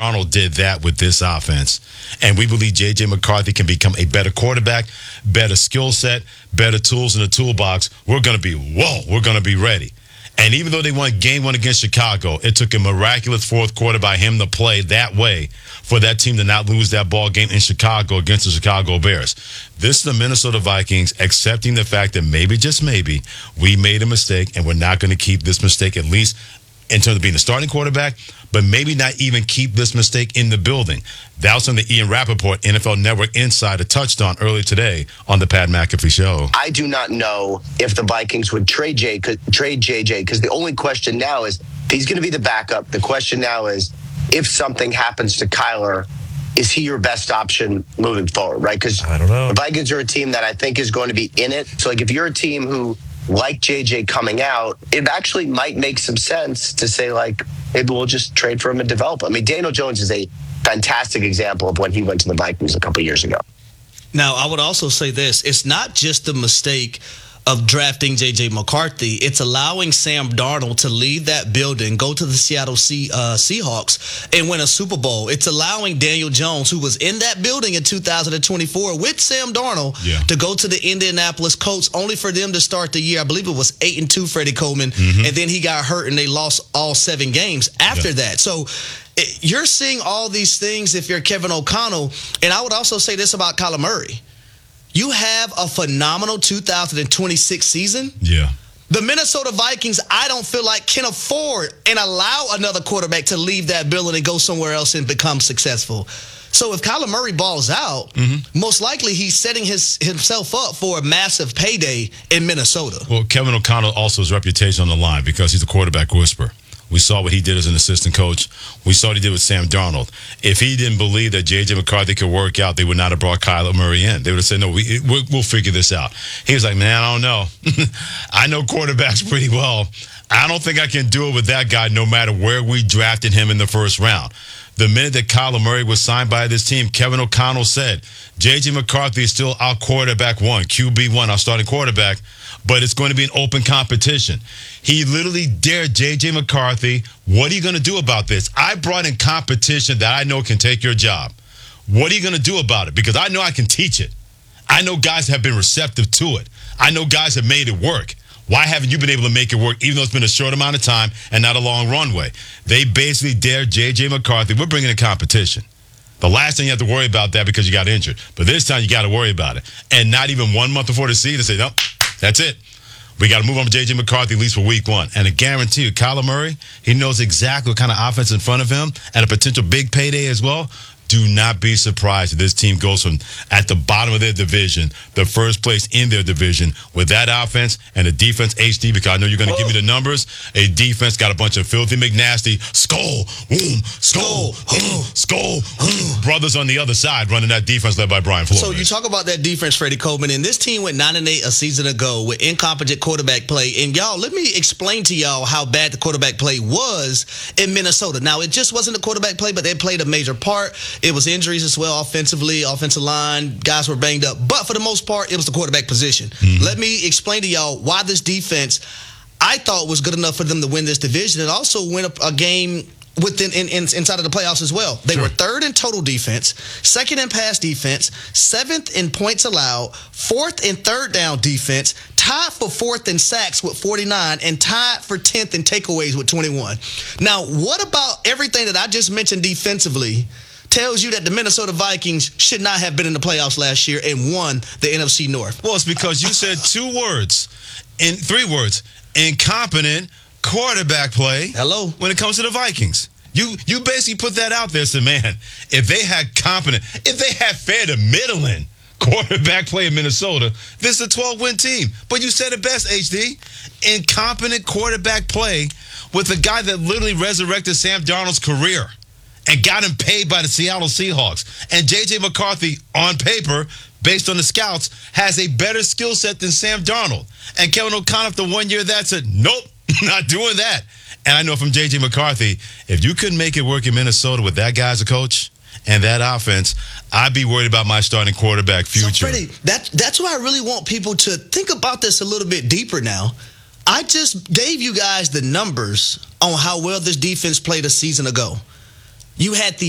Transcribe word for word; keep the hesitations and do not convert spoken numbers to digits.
Darnold did that with this offense, and we believe J J. McCarthy can become a better quarterback, better skill set, better tools in the toolbox, we're going to be, whoa, we're going to be ready. And even though they won game one against Chicago, it took a miraculous fourth quarter by him to play that way for that team to not lose that ball game in Chicago against the Chicago Bears. This is the Minnesota Vikings accepting the fact that maybe, just maybe, we made a mistake and we're not going to keep this mistake, at least in terms of being the starting quarterback, but maybe not even keep this mistake in the building. That was something that Ian Rappaport, N F L Network Insider, touched on earlier today on the Pat McAfee Show. I do not know if the Vikings would trade Jay, trade J J, because the only question now is, he's going to be the backup. The question now is, if something happens to Kyler, is he your best option moving forward, right? Because I don't know. The Vikings are a team that I think is going to be in it. So, like, if you're a team who, like J J coming out, it actually might make some sense to say, like, maybe we'll just trade for him and develop him. I mean, Daniel Jones is a fantastic example of when he went to the Vikings a couple of years ago. Now, I would also say this. It's not just the mistake of drafting J J. McCarthy. It's allowing Sam Darnold to leave that building, go to the Seattle Sea, uh, Seahawks, and win a Super Bowl. It's allowing Daniel Jones, who was in that building in two thousand twenty-four with Sam Darnold, yeah. to go to the Indianapolis Colts, only for them to start the year. I believe it was eight and two, Freddie Coleman, mm-hmm. and then he got hurt and they lost all seven games after yeah. that. So it, you're seeing all these things if you're Kevin O'Connell. And I would also say this about Kyler Murray. You have a phenomenal two thousand twenty-six season. Yeah. The Minnesota Vikings, I don't feel like, can afford and allow another quarterback to leave that building and go somewhere else and become successful. So if Kyler Murray balls out, mm-hmm. most likely he's setting his himself up for a massive payday in Minnesota. Well, Kevin O'Connell also has reputation on the line because he's a quarterback whisperer. We saw what he did as an assistant coach. We saw what he did with Sam Darnold. If he didn't believe that J J. McCarthy could work out, they would not have brought Kyler Murray in. They would have said, no, we, we'll figure this out. He was like, man, I don't know. I know quarterbacks pretty well. I don't think I can do it with that guy no matter where we drafted him in the first round. The minute that Kyler Murray was signed by this team, Kevin O'Connell said, J J. McCarthy is still our quarterback one, Q B one, our starting quarterback, but it's going to be an open competition. He literally dared J J. McCarthy, what are you going to do about this? I brought in competition that I know can take your job. What are you going to do about it? Because I know I can teach it. I know guys have been receptive to it. I know guys have made it work. Why haven't you been able to make it work, even though it's been a short amount of time and not a long runway? They basically dared J J. McCarthy. We're bringing in competition. The last thing you have to worry about that because you got injured. But this time you got to worry about it. And not even one month before the season, say, no, that's it. We got to move on to J J. McCarthy at least for week one. And I guarantee you, Kyler Murray, he knows exactly what kind of offense in front of him and a potential big payday as well. Do not be surprised if this team goes from at the bottom of their division, the first place in their division, with that offense and a defense H D, because I know you're going to give me the numbers. A defense got a bunch of filthy McNasty, skull, boom, skull, boom, skull, boom, brothers on the other side running that defense led by Brian Flores. So you talk about that defense, Freddie Coleman, and this team went nine and eight a season ago with incompetent quarterback play. And y'all, let me explain to y'all how bad the quarterback play was in Minnesota. Now, it just wasn't the quarterback play, but they played a major part. It was injuries as well, offensively, offensive line. Guys were banged up. But for the most part, it was the quarterback position. Mm-hmm. Let me explain to y'all why this defense, I thought, was good enough for them to win this division and also win a, a game within in, in, inside of the playoffs as well. They sure. were third in total defense, second in pass defense, seventh in points allowed, fourth in third down defense, tied for fourth in sacks with forty-nine, and tied for tenth in takeaways with twenty-one. Now, what about everything that I just mentioned defensively tells you that the Minnesota Vikings should not have been in the playoffs last year and won the N F C North? Well, it's because you said two words, in three words, incompetent quarterback play. Hello. When it comes to the Vikings. You you basically put that out there, said, man, if they had competent, if they had fair to middling quarterback play in Minnesota, this is a twelve-win team. But you said it best, H D. Incompetent quarterback play with a guy that literally resurrected Sam Darnold's career and got him paid by the Seattle Seahawks. And J J. McCarthy, on paper, based on the scouts, has a better skill set than Sam Darnold. And Kevin O'Connell, after one year of that, said, nope, not doing that. And I know from J J. McCarthy, if you couldn't make it work in Minnesota with that guy as a coach and that offense, I'd be worried about my starting quarterback future. So, Freddie, that, that's why I really want people to think about this a little bit deeper now. I just gave you guys the numbers on how well this defense played a season ago. You had the